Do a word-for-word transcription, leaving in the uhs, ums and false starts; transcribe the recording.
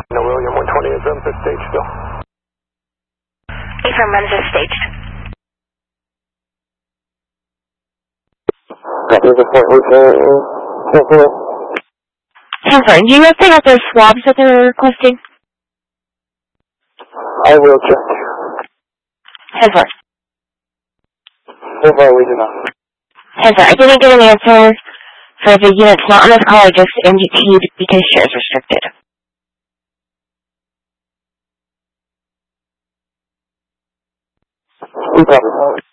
No, William, one twenty is unfit stage still. Affirm, unfit staged. That is a point with uh, Confirm. Do you know if they got those swabs that they were requesting? I will check. Confirm. So far, we do not. Confirm. I didn't get an answer for the units not on this call. I just M D T'd because shares restricted. No problem.